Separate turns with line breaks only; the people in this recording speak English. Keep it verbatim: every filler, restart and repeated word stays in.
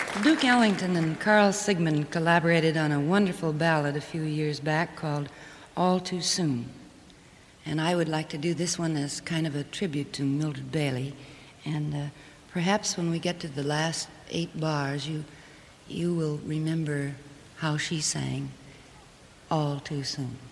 Duke Ellington and Carl Sigmund collaborated on a wonderful ballad a few years back called All Too Soon. And I would like to do this one as kind of a tribute to Mildred Bailey. And uh, perhaps when we get to the last eight bars, you, you will remember how she sang All Too Soon.